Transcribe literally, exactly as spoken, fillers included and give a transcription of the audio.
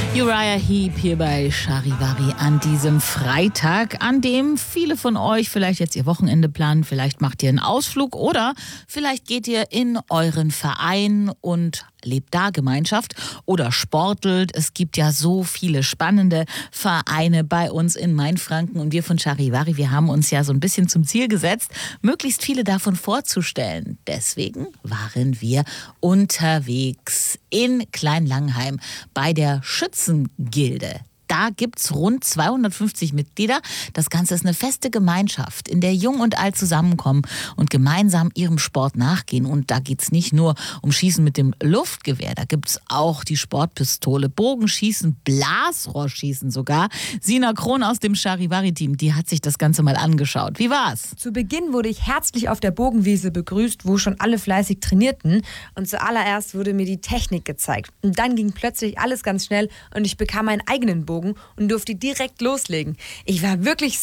Uriah Heep hier bei Charivari an diesem Freitag, an dem viele von euch vielleicht jetzt ihr Wochenende planen, vielleicht macht ihr einen Ausflug oder vielleicht geht ihr in euren Verein und lebt da Gemeinschaft oder sportelt. Es gibt ja so viele spannende Vereine bei uns in Mainfranken und wir von Charivari, wir haben uns ja so ein bisschen zum Ziel gesetzt, möglichst viele davon vorzustellen. Deswegen waren wir unterwegs in Kleinlangheim bei der Schützengilde. Da gibt's rund zweihundertfünfzig Mitglieder. Das Ganze ist eine feste Gemeinschaft, in der Jung und Alt zusammenkommen und gemeinsam ihrem Sport nachgehen. Und da geht's nicht nur um Schießen mit dem Luftgewehr, da gibt's auch die Sportpistole, Bogenschießen, Blasrohrschießen sogar. Sina Krohn aus dem Charivari-Team, die hat sich das Ganze mal angeschaut. Wie war's? Zu Beginn wurde ich herzlich auf der Bogenwiese begrüßt, wo schon alle fleißig trainierten. Und zuallererst wurde mir die Technik gezeigt. Und dann ging plötzlich alles ganz schnell und ich bekam meinen eigenen Bogen und durfte direkt loslegen. Ich war wirklich